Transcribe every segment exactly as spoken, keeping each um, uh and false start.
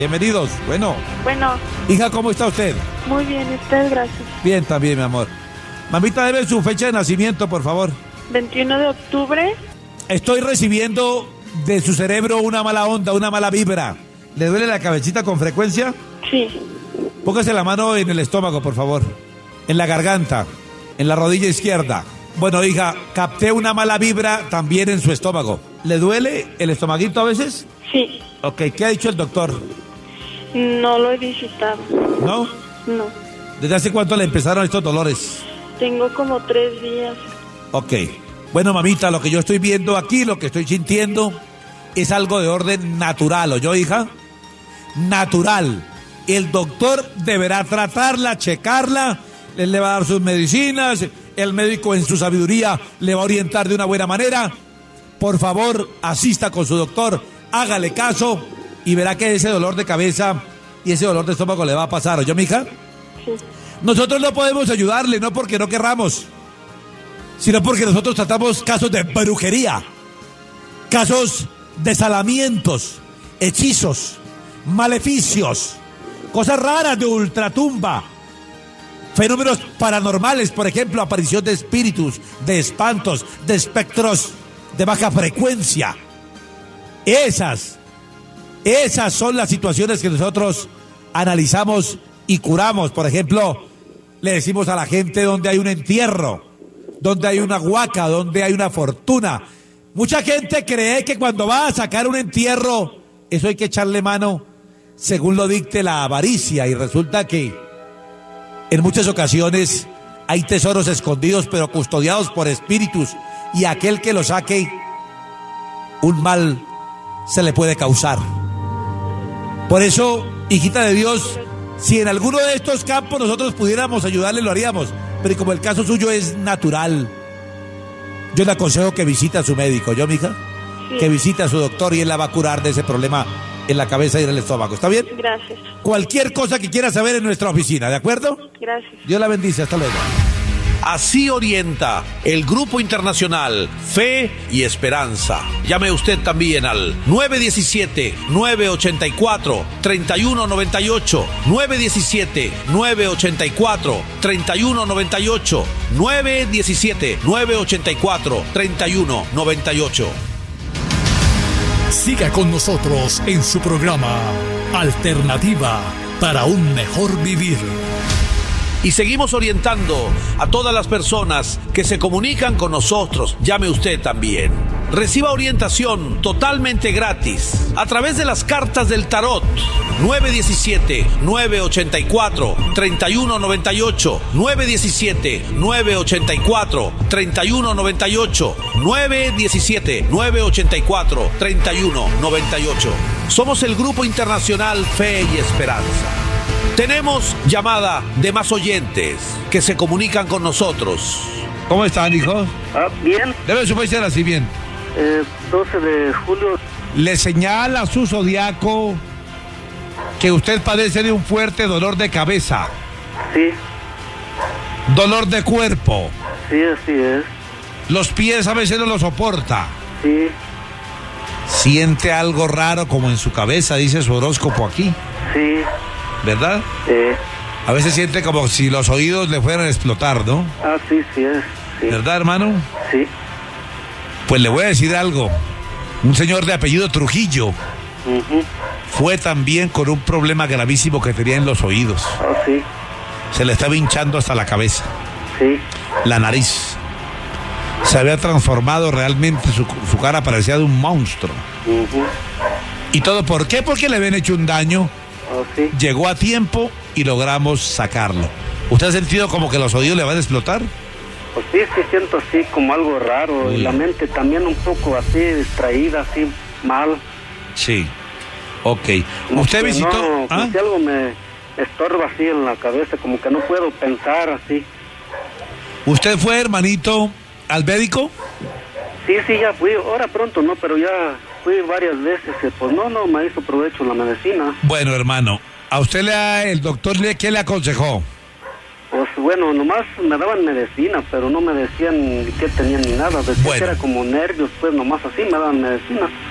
Bienvenidos. Bueno. Bueno. Hija, ¿cómo está usted? Muy bien, usted, gracias. Bien, también, mi amor. Mamita, debe su fecha de nacimiento, por favor. veintiuno de octubre. Estoy recibiendo de su cerebro una mala onda, una mala vibra. ¿Le duele la cabecita con frecuencia? Sí. Póngase la mano en el estómago, por favor. En la garganta, en la rodilla izquierda. Bueno, hija, capté una mala vibra también en su estómago. ¿Le duele el estomaguito a veces? Sí. Ok, ¿qué ha dicho el doctor? No lo he visitado. ¿No? No. ¿Desde hace cuánto le empezaron estos dolores? Tengo como tres días. Ok. Bueno, mamita, lo que yo estoy viendo aquí, lo que estoy sintiendo, es algo de orden natural, ¿oyó, hija? Natural. El doctor deberá tratarla, checarla, él le va a dar sus medicinas, el médico en su sabiduría le va a orientar de una buena manera. Por favor, asista con su doctor, hágale caso y verá que ese dolor de cabeza y ese dolor de estómago le va a pasar, ¿oyó, mija? Sí. Nosotros no podemos ayudarle, no porque no querramos, sino porque nosotros tratamos casos de brujería, casos de salamientos, hechizos, maleficios, cosas raras de ultratumba, fenómenos paranormales, por ejemplo, aparición de espíritus, de espantos, de espectros de baja frecuencia. Esas, esas son las situaciones que nosotros analizamos y curamos. Por ejemplo, le decimos a la gente donde hay un entierro, donde hay una huaca, donde hay una fortuna. Mucha gente cree que cuando va a sacar un entierro, eso hay que echarle mano según lo dicte la avaricia, y resulta que en muchas ocasiones hay tesoros escondidos pero custodiados por espíritus, y aquel que lo saque, un mal se le puede causar. Por eso, hijita de Dios, si en alguno de estos campos nosotros pudiéramos ayudarle, lo haríamos. Pero como el caso suyo es natural, yo le aconsejo que visite a su médico, ¿yo, mija? Sí. Que visite a su doctor y él la va a curar de ese problema en la cabeza y en el estómago. ¿Está bien? Gracias. Cualquier cosa que quiera saber en nuestra oficina, ¿de acuerdo? Gracias. Dios la bendice, hasta luego. Así orienta el Grupo Internacional Fe y Esperanza. Llame usted también al nueve uno siete, nueve ocho cuatro, tres uno nueve ocho, nueve uno siete, nueve ocho cuatro, tres uno nueve ocho, nueve uno siete, nueve ocho cuatro, tres uno nueve ocho. Siga con nosotros en su programa Alternativa para un mejor vivir. Y seguimos orientando a todas las personas que se comunican con nosotros. Llame usted también. Reciba orientación totalmente gratis a través de las cartas del tarot. nueve uno siete, nueve ocho cuatro, tres uno nueve ocho, nueve uno siete, nueve ocho cuatro, tres uno nueve ocho, nueve uno siete, nueve ocho cuatro, tres uno nueve ocho. Somos el Grupo Internacional Fe y Esperanza. Tenemos llamada de más oyentes que se comunican con nosotros. ¿Cómo están, hijo? Ah, bien. Debe su fecha de nacimiento. Eh, doce de julio. Le señala su zodiaco que usted padece de un fuerte dolor de cabeza. Sí. Dolor de cuerpo. Sí, así es. Los pies a veces no lo soporta. Sí. Siente algo raro como en su cabeza, dice su horóscopo aquí. Sí. ¿Verdad? Sí. A veces siente como si los oídos le fueran a explotar, ¿no? Ah, sí, sí es. Sí. ¿Verdad, hermano? Sí. Pues le voy a decir algo. Un señor de apellido Trujillo uh-huh. fue también con un problema gravísimo que tenía en los oídos. Ah, sí. Se le estaba hinchando hasta la cabeza. Sí. La nariz. Se había transformado realmente, su, su cara parecía de un monstruo. Uh-huh. ¿Y todo por qué? Porque le habían hecho un daño. Oh, sí. Llegó a tiempo y logramos sacarlo. ¿Usted ha sentido como que los oídos le van a explotar? Pues sí, sí siento así como algo raro. Uy. Y la mente también un poco así distraída, así mal. Sí. Ok. Como ¿Usted visitó? No, como ¿Ah? si algo me estorba así en la cabeza, como que no puedo pensar así. ¿Usted fue, hermanito, al médico? Sí, sí, ya fui. Ahora pronto, ¿no? Pero ya fui varias veces. Pues no, no me hizo provecho la medicina. Bueno, hermano, ¿a usted le ha, el doctor le, qué le aconsejó? Pues bueno, nomás me daban medicina, pero no me decían qué tenían ni nada. Decían bueno. que era como nervios, pues nomás así me daban medicina.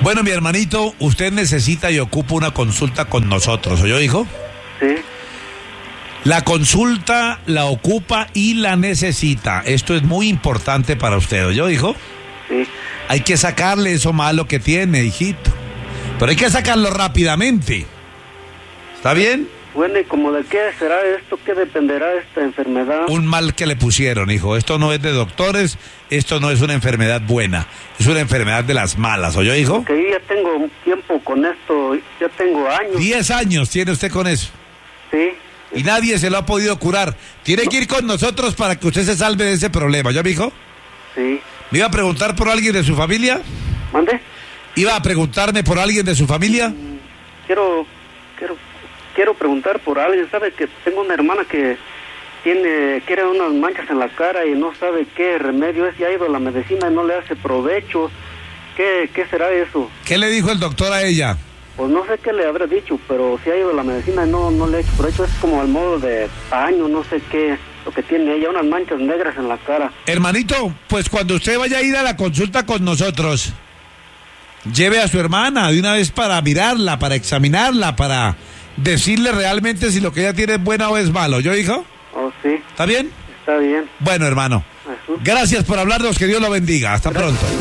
Bueno, mi hermanito, usted necesita y ocupa una consulta con nosotros, ¿oyó, hijo? Sí. La consulta la ocupa y la necesita. Esto es muy importante para usted, ¿oyó, hijo? Sí. Hay que sacarle eso malo que tiene, hijito. Pero hay que sacarlo rápidamente. ¿Está bien? Bueno, ¿y como de qué será esto? ¿Qué dependerá esta enfermedad? Un mal que le pusieron, hijo. Esto no es de doctores, esto no es una enfermedad buena. Es una enfermedad de las malas, ¿oyó, hijo? Que yo ya tengo un tiempo con esto, ya tengo años. Diez años tiene usted con eso. Sí. Y nadie se lo ha podido curar. Tiene que ir con nosotros para que usted se salve de ese problema, ¿oyó, hijo? Sí. ¿Me iba a preguntar por alguien de su familia? ¿Mande? ¿Iba a preguntarme por alguien de su familia? Mm, quiero, quiero, quiero preguntar por alguien. ¿Sabe que tengo una hermana que tiene, quiere unas manchas en la cara y no sabe qué remedio es? Y ha ido a la medicina y no le hace provecho. ¿Qué, qué será eso? ¿Qué le dijo el doctor a ella? Pues no sé qué le habrá dicho, pero si ha ido a la medicina y no, no le ha hecho provecho. Es como al modo de paño, no sé qué, lo que tiene ella, unas manchas negras en la cara. Hermanito, pues cuando usted vaya a ir a la consulta con nosotros, lleve a su hermana de una vez para mirarla, para examinarla, para decirle realmente si lo que ella tiene es bueno o es malo. ¿Yo, hijo? Oh, sí. ¿Está bien? Está bien. Bueno, hermano. Jesús. Gracias por hablarnos, que Dios lo bendiga. Hasta Gracias. pronto.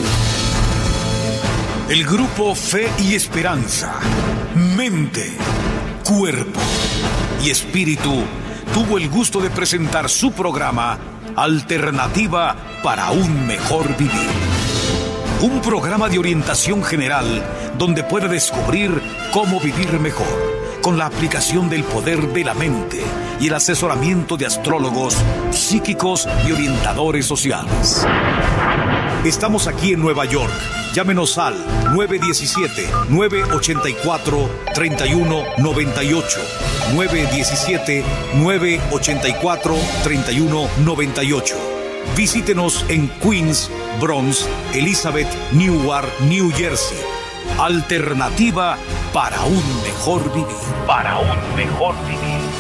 El grupo Fe y Esperanza, Mente, Cuerpo y Espíritu tuvo el gusto de presentar su programa Alternativa para un Mejor Vivir. Un programa de orientación general donde puede descubrir cómo vivir mejor con la aplicación del poder de la mente y el asesoramiento de astrólogos, psíquicos y orientadores sociales. Estamos aquí en Nueva York. Llámenos al nueve uno siete, nueve ocho cuatro, tres uno nueve ocho, nueve uno siete, nueve ocho cuatro, tres uno nueve ocho. Visítenos en Queens, Bronx, Elizabeth, Newark, New Jersey. Alternativa para un mejor vivir. Para un mejor vivir.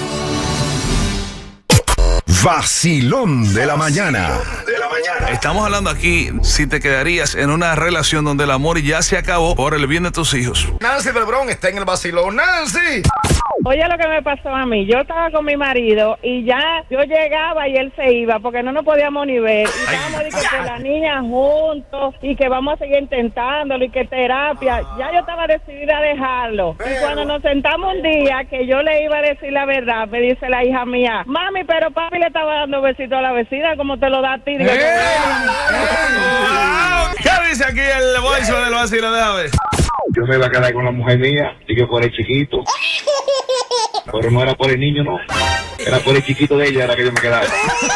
Vacilón de la mañana. Estamos hablando aquí si te quedarías en una relación donde el amor ya se acabó por el bien de tus hijos. Nancy del Bronx está en el vacilón. ¡Nancy! Oye, lo que me pasó a mí, yo estaba con mi marido y ya yo llegaba y él se iba porque no nos podíamos ni ver. Y estábamos de que con la niña juntos y que vamos a seguir intentándolo y que terapia. Ya yo estaba decidida a dejarlo. Y cuando nos sentamos un día que yo le iba a decir la verdad, me dice la hija mía, mami, pero papi le estaba dando besitos a la vecina como te lo da a ti. Digo, ¿qué dice aquí el voice del vacilo? Déjame ver. Yo me iba a quedar con la mujer mía, y yo por el chiquito. Pero no era por el niño, no. Era por el chiquito de ella, era que yo me quedaba.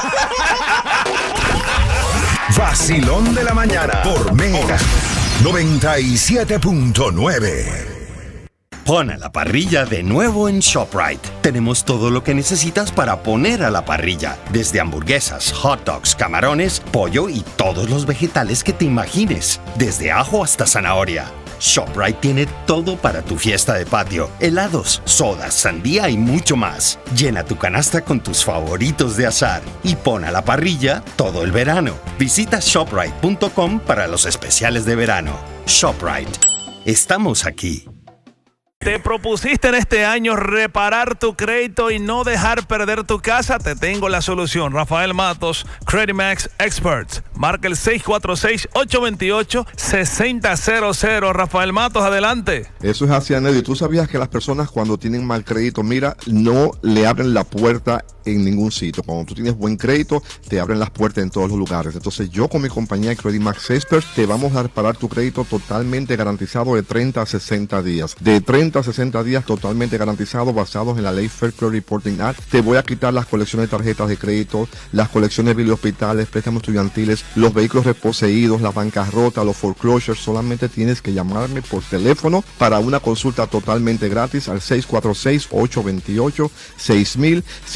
Vacilón de la mañana por Mega noventa y siete punto nueve. Pon a la parrilla de nuevo en ShopRite. Tenemos todo lo que necesitas para poner a la parrilla, desde hamburguesas, hot dogs, camarones, pollo y todos los vegetales que te imagines, desde ajo hasta zanahoria. ShopRite tiene todo para tu fiesta de patio, helados, sodas, sandía y mucho más. Llena tu canasta con tus favoritos de asar y pon a la parrilla todo el verano. Visita shoprite punto com para los especiales de verano. ShopRite. Estamos aquí. ¿Te propusiste en este año reparar tu crédito y no dejar perder tu casa? Te tengo la solución. Rafael Matos, Credit Max Experts. Marca el seis cuatro seis, ocho dos ocho, seis cero cero cero. Rafael Matos, adelante. Eso es así, Anedio. ¿Tú sabías que las personas cuando tienen mal crédito, mira, no le abren la puerta en ningún sitio? Cuando tú tienes buen crédito, te abren las puertas en todos los lugares. Entonces yo con mi compañía Credit Max Experts te vamos a reparar tu crédito totalmente garantizado de treinta a sesenta días. De treinta a sesenta días totalmente garantizado, basados en la ley Fair Credit Reporting Act. Te voy a quitar las colecciones de tarjetas de crédito, las colecciones de hospitales, préstamos estudiantiles, los vehículos reposeídos, las bancarrotas, los foreclosures. Solamente tienes que llamarme por teléfono para una consulta totalmente gratis al seis cuatro seis, ocho dos ocho, seis mil, seis cuatro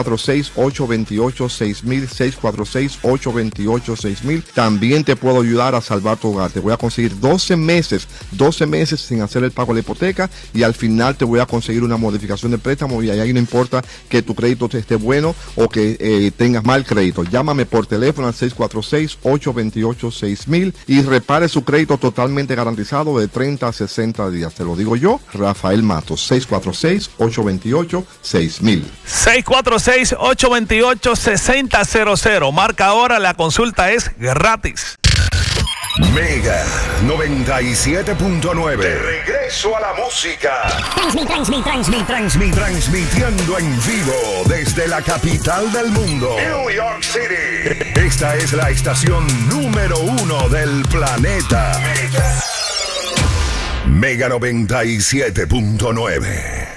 cuatro seis, ocho dos ocho, seis mil, seis cuatro seis, ocho dos ocho, seis mil. También te puedo ayudar a salvar tu hogar. Te voy a conseguir doce meses, doce meses sin hacer el pago de la hipoteca y al final te voy a conseguir una modificación de préstamo y ahí no importa que tu crédito esté bueno o que eh, tengas mal crédito. Llámame por teléfono al seis cuatro seis, ocho dos ocho, seis mil y repare su crédito totalmente garantizado de treinta a sesenta días. Te lo digo yo, Rafael Matos, seis cuatro seis, ocho dos ocho, seis mil. seis cuatro seis, ocho dos ocho, seis cero cero. Marca ahora, la consulta es gratis. Mega noventa y siete punto nueve. De regreso a la música. Transmit, transmit, transmit, transmit. Transmitiendo en vivo desde la capital del mundo, New York City. Esta es la estación número uno del planeta. Mega, Mega noventa y siete punto nueve.